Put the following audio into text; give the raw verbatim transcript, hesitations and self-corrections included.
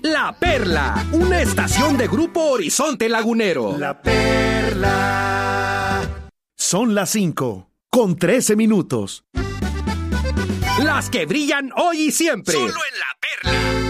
La Perla, una estación de Grupo Horizonte Lagunero. La Perla. Son las cinco, con trece minutos. Las que brillan hoy y siempre. Solo en La Perla.